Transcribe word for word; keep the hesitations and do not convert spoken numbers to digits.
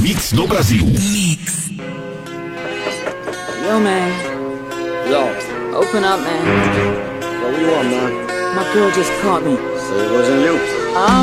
Mix no Brasil. Mix. Yo, man. Yo, Open up, man. what you want, man? My girl just caught me. Say it wasn't you. I